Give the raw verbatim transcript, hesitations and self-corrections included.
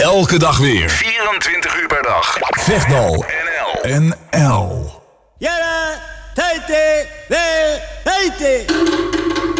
Elke dag weer. vierentwintig uur per dag. Vechtdal. N L. N L. Yara, Taite, Wel, Taite.